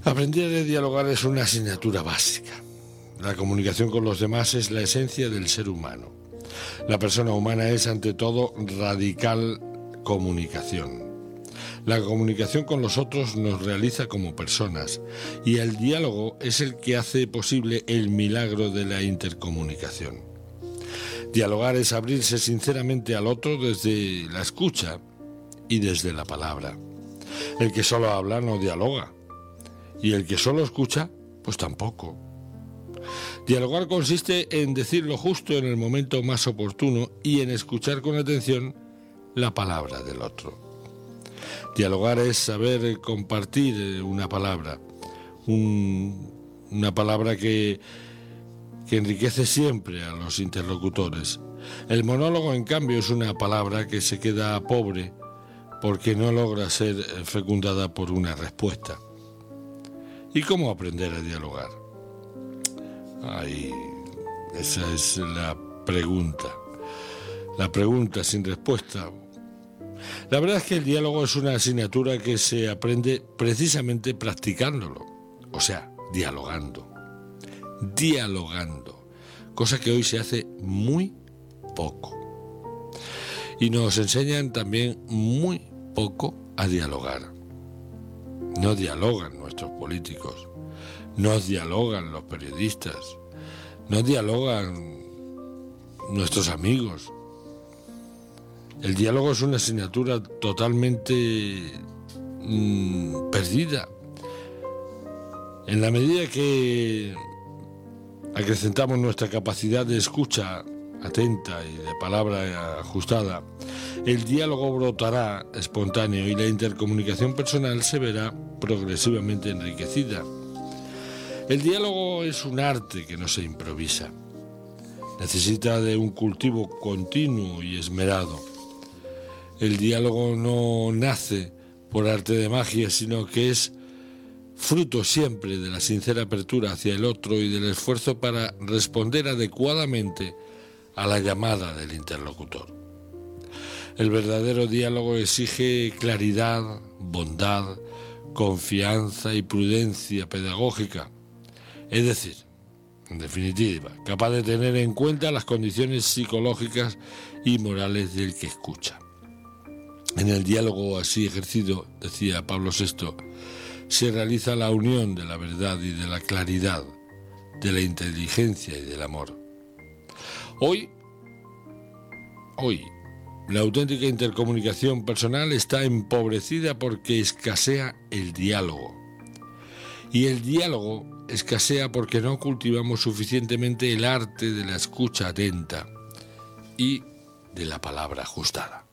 Aprender a dialogar es una asignatura básica. La comunicación con los demás es la esencia del ser humano. La persona humana es, ante todo, radical comunicación. La comunicación con los otros nos realiza como personas y el diálogo es el que hace posible el milagro de la intercomunicación. Dialogar es abrirse sinceramente al otro desde la escucha y desde la palabra. El que solo habla no dialoga y el que solo escucha, pues tampoco. Dialogar consiste en decir lo justo en el momento más oportuno y en escuchar con atención la palabra del otro. Dialogar es saber compartir una palabra, una palabra que enriquece siempre a los interlocutores. El monólogo, en cambio, es una palabra que se queda pobre porque no logra ser fecundada por una respuesta. ¿Y cómo aprender a dialogar? Esa es la pregunta sin respuesta. La verdad es que el diálogo es una asignatura que se aprende precisamente practicándolo, o sea, dialogando, cosa que hoy se hace muy poco. Y nos enseñan también muy poco a dialogar. No dialogan nuestros políticos, no dialogan los periodistas, no dialogan nuestros amigos. El diálogo es una asignatura totalmente perdida. En la medida que acrecentamos nuestra capacidad de escucha atenta y de palabra ajustada, el diálogo brotará espontáneo y la intercomunicación personal se verá progresivamente enriquecida. El diálogo es un arte que no se improvisa. Necesita de un cultivo continuo y esmerado. El diálogo no nace por arte de magia, sino que es fruto siempre de la sincera apertura hacia el otro y del esfuerzo para responder adecuadamente a la llamada del interlocutor. El verdadero diálogo exige claridad, bondad, confianza y prudencia pedagógica. Es decir, en definitiva, capaz de tener en cuenta las condiciones psicológicas y morales del que escucha. En el diálogo así ejercido, decía Pablo VI, se realiza la unión de la verdad y de la claridad, de la inteligencia y del amor. Hoy, la auténtica intercomunicación personal está empobrecida porque escasea el diálogo. Y el diálogo escasea porque no cultivamos suficientemente el arte de la escucha atenta y de la palabra ajustada.